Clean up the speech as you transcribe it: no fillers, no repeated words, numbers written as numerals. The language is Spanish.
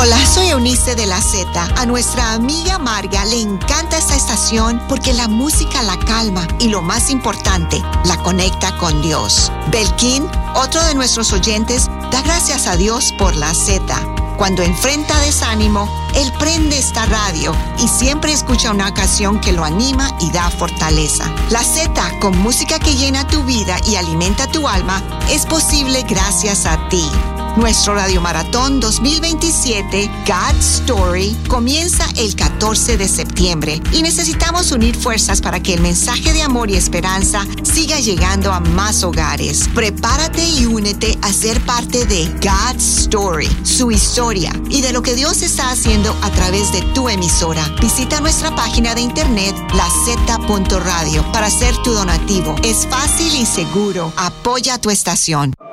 Hola, soy Eunice de la Z. A nuestra amiga Marga le encanta esta estación porque la música la calma y, lo más importante, la conecta con Dios. Belkin, otro de nuestros oyentes, da gracias a Dios por la Z. Cuando enfrenta desánimo, él prende esta radio y siempre escucha una canción que lo anima y da fortaleza. La Z, con música que llena tu vida y alimenta tu alma, es posible gracias a ti. Nuestro Radio Maratón 2027, God's Story, comienza el 14 de septiembre y necesitamos unir fuerzas para que el mensaje de amor y esperanza siga llegando a más hogares. Prepárate y únete a ser parte de God's Story, su historia y de lo que Dios está haciendo a través de tu emisora. Visita nuestra página de internet, laz.radio, para hacer tu donativo. Es fácil y seguro. Apoya tu estación.